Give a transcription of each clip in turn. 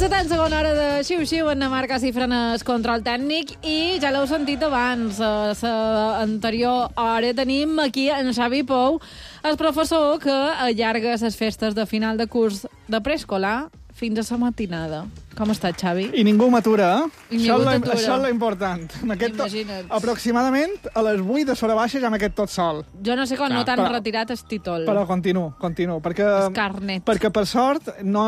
la tan segona hora de xiu-xiu en Marca Cifra el control tècnic i ja l'heu sentit abans, a l'anterior hora tenim aquí en Xavi Pou, el professor que allarga les festes de final de curs de preescolar fins a la matinada. Com està, Xavi? I ningú m'atura, eh? I ningú t'atura. Això és l'important. Imagina't. Aproximadament a les 8 de Sora Baixa ja m'he quedat tot sol. Jo no sé com no t'han retirat el títol. Però continuo. Perquè, el carnet. Perquè per sort,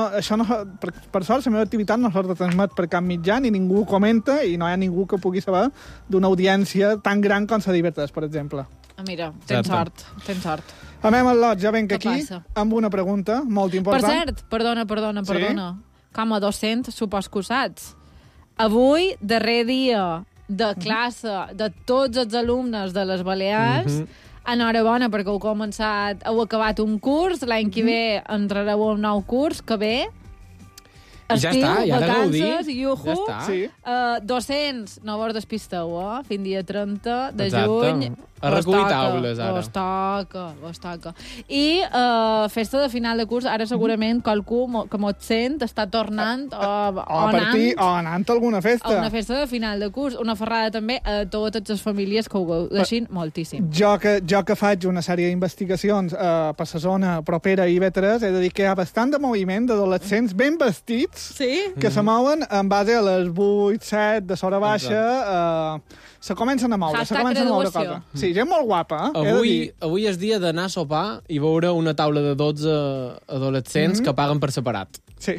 per sort, la meva activitat no sort de transmet per cap mitjà, ni ningú comenta, i no hi ha ningú que pugui saber d'una audiència tan gran com la d'Ivertres, per exemple. Mira, tens sort. Amem el lot, ja venc Què aquí, passa? amb una pregunta molt important. Per cert, perdona. Sí? Com a docent, supos que ho saps. Avui, darrer dia de classe de tots els alumnes de les Balears, enhorabona perquè heu acabat un curs, l'any que ve entrareu un nou curs, que ve... Estiu, ja està, vacances, iuhu, ja està. Sí. Docents, no vos despisteu, Fins dia 30 de Exacte. juny. A recollir taules, ara. Vos toca. I festa de final de curs, ara segurament qualcú que mos sent està tornant o anant a alguna festa. A una festa de final de curs. Una ferrada també a totes les famílies que ho gaudeixin moltíssim. Jo que faig una sèrie d'investigacions per la zona propera a Ivetres, he de dir que hi ha bastant de moviment d'adolescents ben vestits que se mouen en base a les 8, 7 de Sora Baixa. Se comencen a moure, coses. Sí, gent molt guapa, Avui és dia d'anar a sopar i veure una taula de 12 adolescents que paguen per separat. Sí.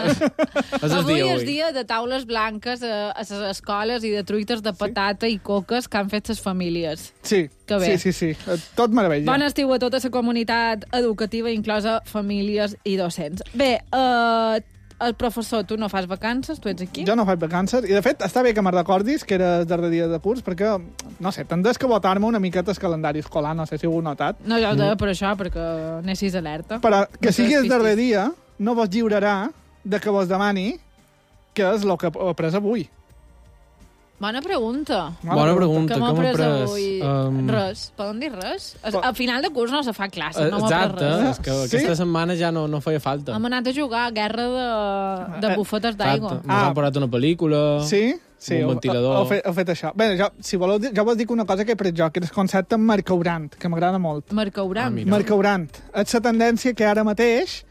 Avui és dia de taules blanques a les escoles i de truites de patata i coques que han fet les famílies. Sí, sí. Tot meravella. Bon estiu a tota la comunitat educativa, inclosa famílies i docents. Bé, el professor, tu no fas vacances, tu ets aquí? Jo no faig vacances, i de fet està bé que me'n recordis que era el darrer dia de curs, perquè, no sé, tendeix que votar-me una miqueta el calendari escolar, no sé si ho heu notat. No, jo ho deia per això, perquè anessis alerta. Però que sigui el darrer dia no vos lliurarà de que vos demani què és el que heu après avui. Bona pregunta. Bona pregunta. Que m'ha après avui? Res. Poden dir res? Al final de curs no se fa classe, no m'ha après res. Exacte, és que aquesta setmana ja no feia falta. Hem anat a jugar a guerra de bufetes d'aigua. Ens han posat una pel·lícula, un ventilador... Heu fet això. Bé, si voleu, jo vos dic una cosa que he après jo, que és el concepte marcaurant, que m'agrada molt. Marcaurant? Marcaurant. És la tendència que ara mateix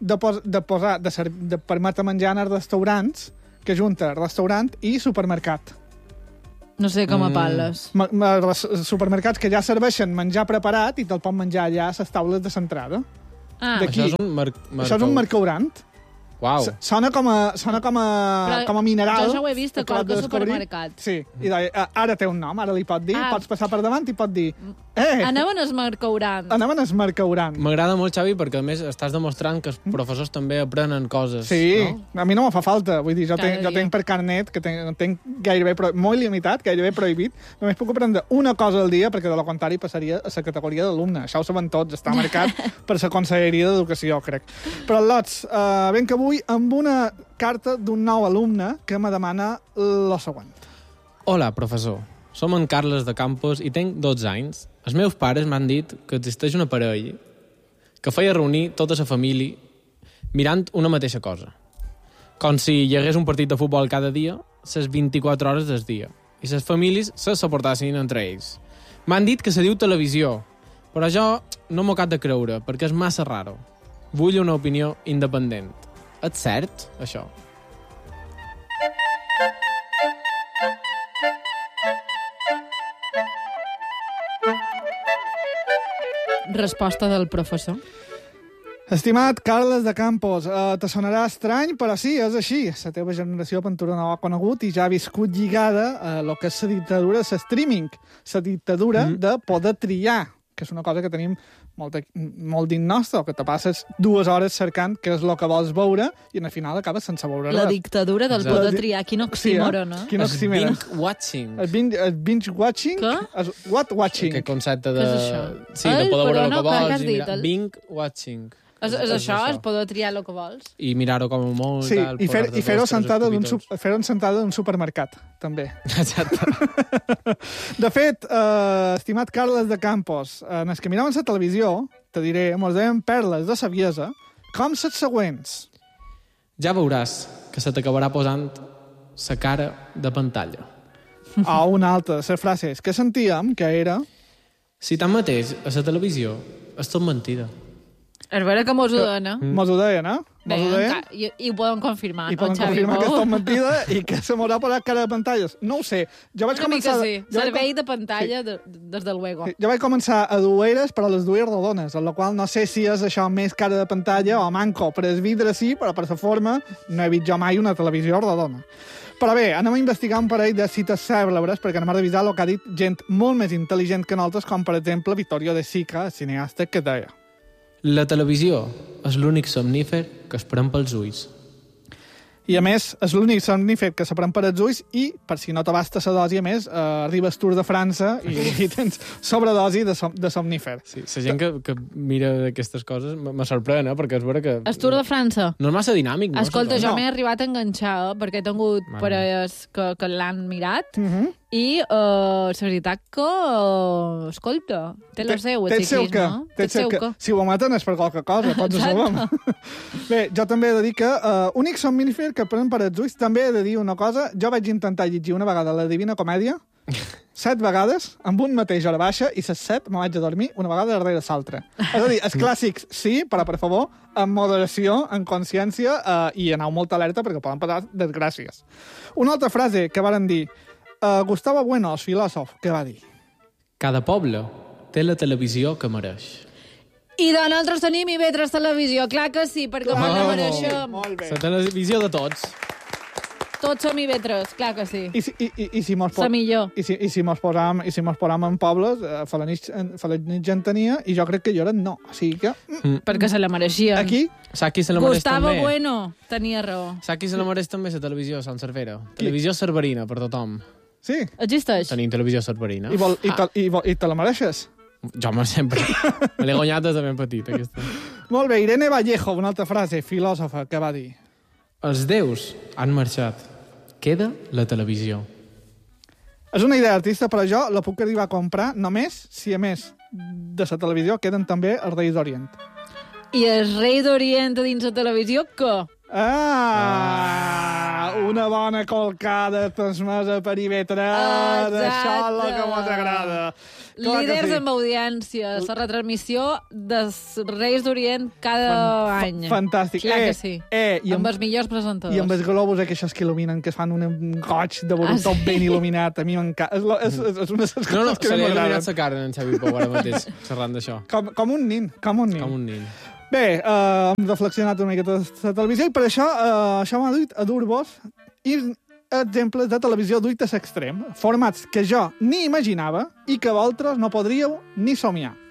de permetre menjar en els restaurants, que junta restaurant i supermercat. No sé com a parles. Supermercats que ja serveixen menjar preparat i te'l pot menjar allà a les taules de l'entrada. Això és un marcaurant. Uau. Sona com a mineral. Jo ja ho he vist a qualque supermercat. Sí, i ara té un nom, ara li pot dir, pots passar per davant i pot dir... Anaven a esmarcaurant. M'agrada molt, Xavi, perquè a més estàs demostrant que els professors també aprenen coses. Sí, no? A mi no me fa falta. Vull dir, jo tenc per carnet, que tenc gairebé molt limitat, gairebé prohibit. Només puc aprendre una cosa al dia, perquè de lo contrari passaria a la categoria d'alumne. Això ho saben tots, està marcat per la Conselleria d'Educació, crec. Però, Lots, ben que avui amb una carta d'un nou alumne que me demana lo següent. Hola, professor. Som en Carles de Campos i tenc 12 anys. Els meus pares m'han dit que existeix una parella que feia reunir tota la família mirant una mateixa cosa. Com si hi hagués un partit de futbol cada dia, les 24 hores del dia, i les famílies se suportassin entre ells. M'han dit que se diu televisió, però jo no m'ho cap de creure, perquè és massa raro. Vull una opinió independent. És cert, això? Resposta del professor. Estimat Carles de Campos, te sonarà estrany, però sí, és així. La teva generació Ventura no ho ha conegut i ja ha viscut lligada a lo que és la dictadura, la streaming, la dictadura de poder triar, que és una cosa que tenim molt dins nostre, que te passes 2 hores cercant què és el que vols veure i al final acabes sense veure res. La dictadura del poder triar. Quin oxímoron, no? Quin oxímoron. Binge-watching. El binge-watching? Què? What-watching? Aquest concepte de... Què és això? Sí, de poder veure el que vols. Què has dit? Binge-watching. És això, és poder triar el que vols? I mirar-ho com a molt. Sí, i fer-ho sentada d'un supermercat, també. Exacte. De fet, estimat Carles de Campos, en els que miraven la televisió, te diré, mos deien perles de saviesa, com les següents. Ja veuràs. que se t'acabarà posant la cara de pantalla. O una altra de les frases que sentíem, que era... Si tanmateix, a la televisió és tot mentida. És vera que mos ho deien, eh? Mos ho deien, eh? Bé, Mos ho deien. i ho poden confirmar, I no, poden Xavi? confirmar que és tot mentida i que se m'haurà posat cara de pantalles. No ho sé. Jo vaig Una mica començar... sí. Servei de pantalla, des de luego. Jo vaig començar a dur eres, però les dues rodones, en la qual no sé si és això més cara de pantalla o manco. Per el vidre sí, però per la forma no he vist jo mai una televisió rodona. Però bé, anem a investigar un parell de cites cèlebres perquè anem a revisar el que ha dit gent molt més intel·ligent que nosaltres, com per exemple Vittorio De Sica, cineasta, que deia: La televisió és l'únic somnífer que es pren pels ulls. I, a més, és l'únic somnífer que se pren per els ulls i, per si no t'abasta la dosi, a més, arribes Tour de França i tens sobredosi de somnífer. Sí, la gent que mira aquestes coses me sorprèn, perquè és vera que... El Tour de França. No és massa dinàmic, no? Escolta, jo No. m'he arribat a enganxar, perquè he tingut parelles que l'han mirat, i la veritat que, escolta, té el seu, Té el seu que. no? Té el seu que. Si ho maten és per qualque cosa, tots ho sabem. Bé, jo també he de dir que únic somnífer que prenen per els ulls, també he de dir una cosa. Jo vaig intentar llegir una vegada la Divina Comèdia, 7 vegades, amb un mateix hora baixa, i les 7 me vaig a dormir una vegada darrere l'altra. És a dir, els clàssics sí, però, per favor, amb moderació, amb consciència, i aneu molt alerta perquè poden passar desgràcies. Una altra frase que varen dir, Gustavo Bueno, el filòsof, què va dir? Cada poble té la televisió que mereix. I de nosaltres tenim IB3 Televisió, clar que sí, perquè molt la mereixem. Molt bé. La televisió de tots. Tots som IB3, clar que sí. I si mos La millor. I si mos posam en pobles, fa la nit gent tenia, i jo crec que jo no. O sigui que, Perquè se la mereixia. aquí, Saps qui se la mereix Gustavo també? Bueno tenia raó. Saps qui se la mereix també? La televisió, Sant Cervera. Televisió cerverina per tothom. sí. Existeix? Tenim televisió cerverina. I te la mereixes. Jo sempre. Me l'he guanyat des de ben petit, aquesta. Molt bé, Irene Vallejo, una altra frase, filòsofa, que va dir? Els déus han marxat. Queda la televisió. És una idea artista, però jo la puc arribar a comprar només si, a més de la televisió, queden també els Reis d'Orient. I el rei d'Orient dins la televisió, què? Una bona colcada transmesa per IB3. Això és el que mos agrada. Clar que Líders sí. amb audiència, la retransmissió dels Reis d'Orient cada any. Fantàstic. Clar que sí. I amb els millors presentadors. I amb els globus aquests que il·luminen, que es fan un goig de veure tot ben il·luminat. A mi m'encanta. És una de les coses No, que se li ha m'agraden. il·luminat la cara en Xavi Pou ara mateix, xerrant d'això. Com un nin, com un nin. Com un nin. Bé, hem reflexionat una miqueta de la televisió i per això m'ha dut a dur-vos exemples de televisió duit a l'extrem, formats que jo ni imaginava i que vosaltres no podríeu ni somiar.